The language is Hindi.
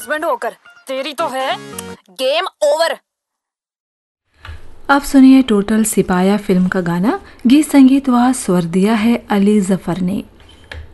हस्बैंड होकर तेरी तो है गेम ओवर। अब सुनिए टोटल सिपाया फिल्म का गाना। गीत संगीत व स्वर दिया है अली जफर ने।